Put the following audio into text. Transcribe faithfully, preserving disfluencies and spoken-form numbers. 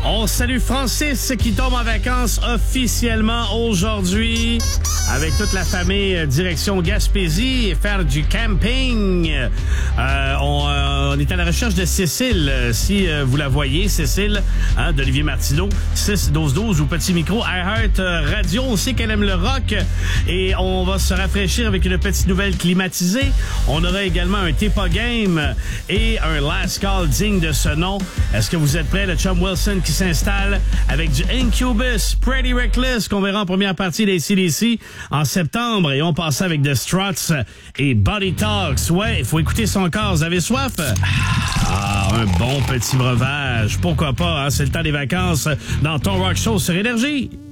On salue Francis qui tombe en vacances officiellement aujourd'hui avec toute la famille euh, direction Gaspésie et faire du camping. Euh, on, euh, on est à la recherche de Cécile. Euh, si euh, vous la voyez, Cécile, hein, d'Olivier Martineau, six douze douze ou Petit Micro, iHeart Radio. On sait qu'elle aime le rock et on va se rafraîchir avec une petite nouvelle climatisée. On aura également un Tepa Game et un Last Call digne de ce nom. Est-ce que vous êtes prêts? Le chum Wilson qui s'installe avec du Incubus, Pretty Reckless qu'on verra en première partie des C D C en septembre et on passe avec The Struts et Body Talks. Ouais, il faut écouter son corps. Vous avez soif? Ah, un bon petit breuvage. Pourquoi pas, hein? C'est le temps des vacances dans ton rock show sur Énergie.